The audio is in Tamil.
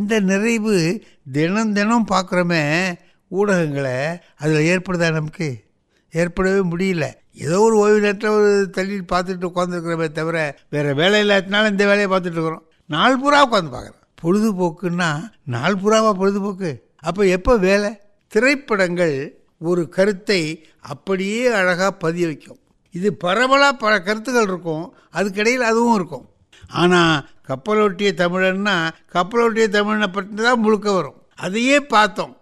இந்த நிறைவு தினம் தினம் பார்க்குறோமே ஊடகங்களை, அதில் ஏற்படுதா? நமக்கு ஏற்படவே முடியல. ஏதோ ஒரு ஓய்வு நேரத்தில் ஒரு தள்ளி பார்த்துட்டு உட்காந்துருக்குறமே தவிர வேறு வேலை இல்லாதனால இந்த வேலையை பார்த்துட்டு இருக்கிறோம். நாள் பூரா உட்காந்து பார்க்குறோம். பொழுதுபோக்குன்னா நாள் பூராவா பொழுதுபோக்கு? அப்போ எப்போ வேலை? திரைப்படங்கள் ஒரு கருத்தை அப்படியே அழகாக பதிய வைக்கும். இது பரவலாக பல கருத்துக்கள் இருக்கும், அதுக்கிடையில் அதுவும் இருக்கும். ஆனால் கப்பலோட்டிய தமிழன்னா கப்பலோட்டிய தமிழனை பற்றி தான் முழுக்க வரும். அதையே பார்த்தோம்.